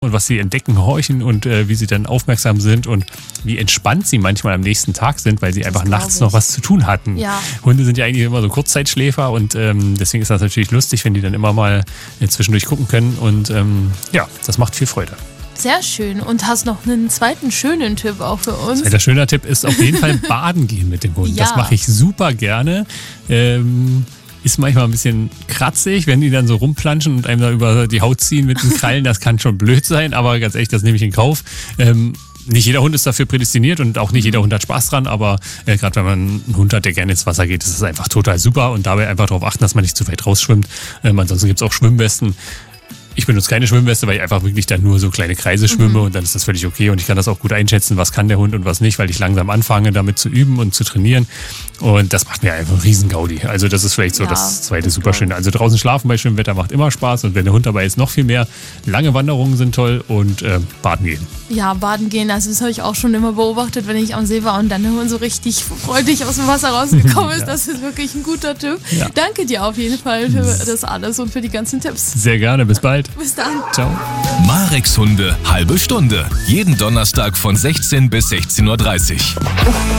und was sie entdecken, horchen und wie sie dann aufmerksam sind und wie entspannt sie manchmal am nächsten Tag sind, weil sie einfach nachts noch was zu tun hatten. Ja. Hunde sind ja eigentlich immer so Kurzzeitschläfer und deswegen ist das natürlich lustig, wenn die dann immer mal zwischendurch gucken können und das macht viel Freude. Sehr schön. Und hast noch einen zweiten schönen Tipp auch für uns? Ein schöner Tipp ist auf jeden Fall baden gehen mit dem Hund. Ja. Das mache ich super gerne. Ist manchmal ein bisschen kratzig, wenn die dann so rumplanschen und einem da über die Haut ziehen mit den Krallen. Das kann schon blöd sein, aber ganz ehrlich, das nehme ich in Kauf. Nicht jeder Hund ist dafür prädestiniert und auch nicht jeder Hund hat Spaß dran, aber gerade wenn man einen Hund hat, der gerne ins Wasser geht, ist das einfach total super und dabei einfach darauf achten, dass man nicht zu weit rausschwimmt. Ansonsten gibt es auch Schwimmwesten. Ich benutze keine Schwimmweste, weil ich einfach wirklich dann nur so kleine Kreise schwimme und dann ist das völlig okay und ich kann das auch gut einschätzen, was kann der Hund und was nicht, weil ich langsam anfange, damit zu üben und zu trainieren und das macht mir einfach einen riesen Gaudi. Also das ist vielleicht so das zweite super schöne. Also draußen schlafen bei schönem Wetter macht immer Spaß und wenn der Hund dabei ist, noch viel mehr. Lange Wanderungen sind toll und baden gehen. Ja, baden gehen, also das habe ich auch schon immer beobachtet, wenn ich am See war und dann der Hund so richtig freudig aus dem Wasser rausgekommen ist. Das ist wirklich ein guter Tipp. Ja. Danke dir auf jeden Fall für das alles und für die ganzen Tipps. Sehr gerne, bis bald. Bis dann. Ciao. Marex Hunde, halbe Stunde. Jeden Donnerstag von 16 bis 16:30 Uhr.